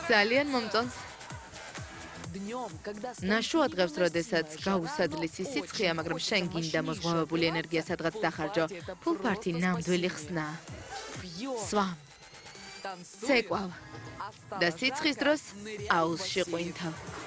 ძალიან მომწონს. ნაშუა დღეს, როდესაც გაუსაძლისი სიცხეა, მაგრამ შენ გინდა მოზღვავებული ენერგია სადღაც დახარჯო. ფულფართი ნამდვილი ხსნა. სვამ. ცეკვავ. და სიცხის დროს აუზში ყვინთავ.